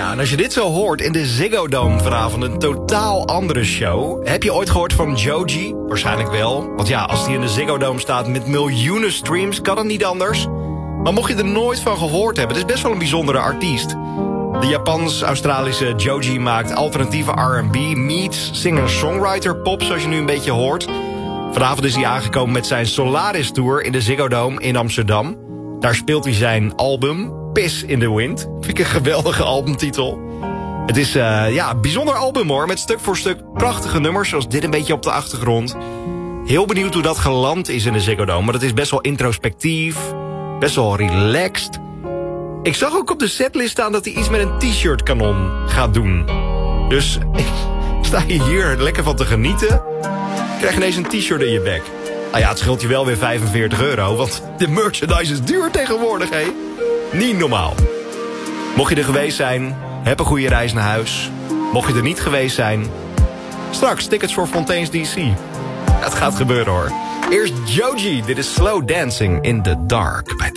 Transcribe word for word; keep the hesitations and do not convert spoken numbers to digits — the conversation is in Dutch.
Ja, en als je dit zo hoort in de Ziggo Dome vanavond, een totaal andere show. Heb je ooit gehoord van Joji? Waarschijnlijk wel. Want ja, als die in de Ziggo Dome staat met miljoenen streams, kan het niet anders. Maar mocht je er nooit van gehoord hebben, het is best wel een bijzondere artiest. De Japans-Australische Joji maakt alternatieve R en B meets singer-songwriter pop, zoals je nu een beetje hoort. Vanavond is hij aangekomen met zijn Solaris Tour in de Ziggo Dome in Amsterdam. Daar speelt hij zijn album Piss in the Wind. Vind ik een geweldige albumtitel. Het is uh, ja, een bijzonder album hoor, met stuk voor stuk prachtige nummers, zoals dit een beetje op de achtergrond. Heel benieuwd hoe dat geland is in de Ziggo Dome, maar dat is best wel introspectief, best wel relaxed. Ik zag ook op de setlist staan dat hij iets met een t-shirt kanon gaat doen. Dus sta je hier lekker van te genieten, krijg je ineens een t-shirt in je bek. Nou ja, het scheelt je wel weer vijfenveertig euro, want de merchandise is duur tegenwoordig, hé. Niet normaal. Mocht je er geweest zijn, heb een goede reis naar huis. Mocht je er niet geweest zijn, straks tickets voor Fontaine's D C. Het gaat gebeuren hoor. Eerst Joji, dit is Slow Dancing in the Dark bij